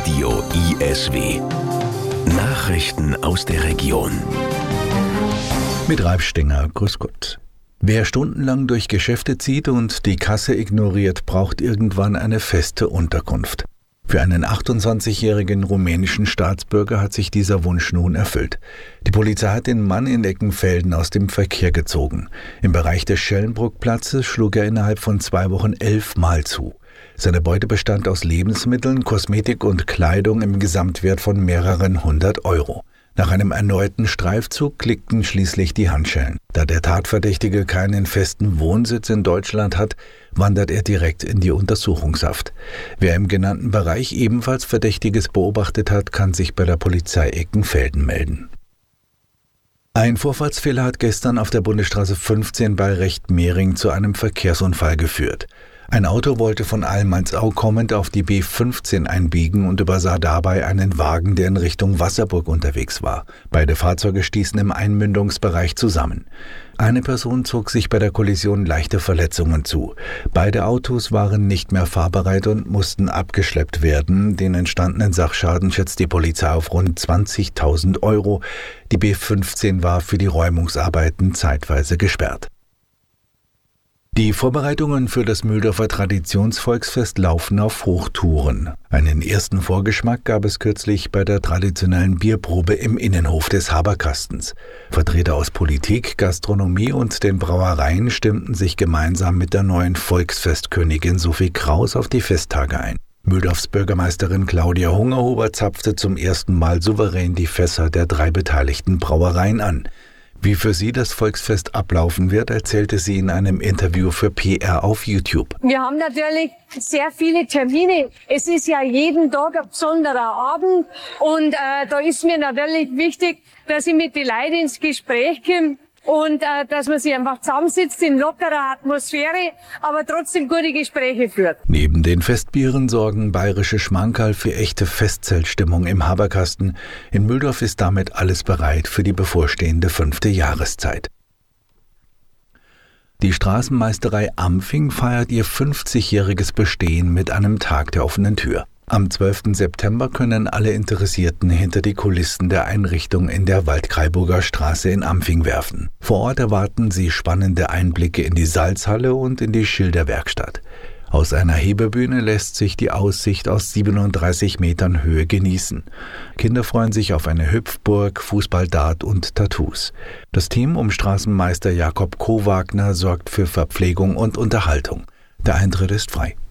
Radio ISW. Nachrichten aus der Region. Mit Ralf Stenger, grüß Gott. Wer stundenlang durch Geschäfte zieht und die Kasse ignoriert, braucht irgendwann eine feste Unterkunft. Für einen 28-jährigen rumänischen Staatsbürger hat sich dieser Wunsch nun erfüllt. Die Polizei hat den Mann in Eckenfelden aus dem Verkehr gezogen. Im Bereich des Schellenbruckplatzes schlug er innerhalb von 2 Wochen 11 Mal zu. Seine Beute bestand aus Lebensmitteln, Kosmetik und Kleidung im Gesamtwert von mehreren 100 Euro. Nach einem erneuten Streifzug klickten schließlich die Handschellen. Da der Tatverdächtige keinen festen Wohnsitz in Deutschland hat, wandert er direkt in die Untersuchungshaft. Wer im genannten Bereich ebenfalls Verdächtiges beobachtet hat, kann sich bei der Polizei Eckenfelden melden. Ein Vorfahrtsfehler hat gestern auf der Bundesstraße 15 bei Rechtmehring zu einem Verkehrsunfall geführt. Ein Auto wollte von Almansau kommend auf die B15 einbiegen und übersah dabei einen Wagen, der in Richtung Wasserburg unterwegs war. Beide Fahrzeuge stießen im Einmündungsbereich zusammen. Eine Person zog sich bei der Kollision leichte Verletzungen zu. Beide Autos waren nicht mehr fahrbereit und mussten abgeschleppt werden. Den entstandenen Sachschaden schätzt die Polizei auf rund 20.000 Euro. Die B15 war für die Räumungsarbeiten zeitweise gesperrt. Die Vorbereitungen für das Mühldorfer Traditionsvolksfest laufen auf Hochtouren. Einen ersten Vorgeschmack gab es kürzlich bei der traditionellen Bierprobe im Innenhof des Haberkastens. Vertreter aus Politik, Gastronomie und den Brauereien stimmten sich gemeinsam mit der neuen Volksfestkönigin Sophie Kraus auf die Festtage ein. Mühldorfs Bürgermeisterin Claudia Hungerhuber zapfte zum ersten Mal souverän die Fässer der 3 beteiligten Brauereien an. Wie für sie das Volksfest ablaufen wird, erzählte sie in einem Interview für PR auf YouTube. Wir haben natürlich sehr viele Termine. Es ist ja jeden Tag ein besonderer Abend und da ist mir natürlich wichtig, dass ich mit den Leuten ins Gespräch komme und dass man sich einfach zusammensitzt in lockerer Atmosphäre, aber trotzdem gute Gespräche führt. Neben den Festbieren sorgen bayerische Schmankerl für echte Festzeltstimmung im Haberkasten. In Mühldorf ist damit alles bereit für die bevorstehende 5. Jahreszeit. Die Straßenmeisterei Ampfing feiert ihr 50-jähriges Bestehen mit einem Tag der offenen Tür. Am 12. September können alle Interessierten hinter die Kulissen der Einrichtung in der Waldkraiburger Straße in Ampfing werfen. Vor Ort erwarten sie spannende Einblicke in die Salzhalle und in die Schilderwerkstatt. Aus einer Hebebühne lässt sich die Aussicht aus 37 Metern Höhe genießen. Kinder freuen sich auf eine Hüpfburg, Fußballdart und Tattoos. Das Team um Straßenmeister Jakob Kowagner sorgt für Verpflegung und Unterhaltung. Der Eintritt ist frei.